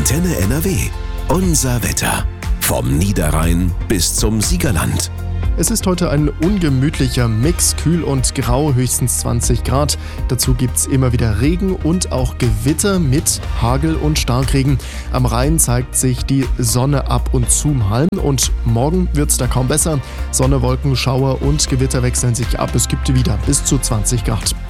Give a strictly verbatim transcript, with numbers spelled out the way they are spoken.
Antenne N R W. Unser Wetter. Vom Niederrhein bis zum Siegerland. Es ist heute ein ungemütlicher Mix, kühl und grau, höchstens zwanzig Grad. Dazu gibt's immer wieder Regen und auch Gewitter mit Hagel und Starkregen. Am Rhein zeigt sich die Sonne ab und zu mal und morgen wird's da kaum besser. Sonne, Wolken, Schauer und Gewitter wechseln sich ab. Es gibt wieder bis zu zwanzig Grad.